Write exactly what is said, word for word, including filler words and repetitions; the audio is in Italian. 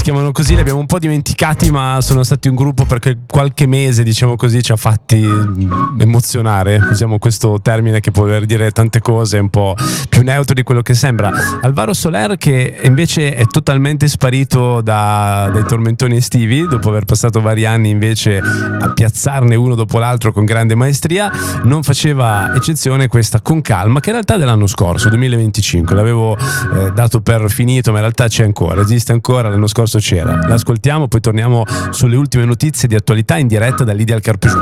si chiamano così, li abbiamo un po' dimenticati, ma sono stati un gruppo perché qualche mese, diciamo così, ci ha fatti emozionare, usiamo questo termine che può voler dire tante cose, un po' più neutro di quello che sembra. Alvaro Soler, che invece è totalmente sparito da, dai tormentoni estivi, dopo aver passato vari anni invece a piazzarne uno dopo l'altro con grande maestria, non faceva eccezione questa Con Calma, che in realtà è dell'anno scorso, duemilaventicinque, l'avevo eh, dato per finito, ma in realtà c'è ancora, esiste ancora, l'anno scorso c'era. L'ascoltiamo, poi torniamo sulle ultime notizie di attualità in diretta da Lidia al Carpigione.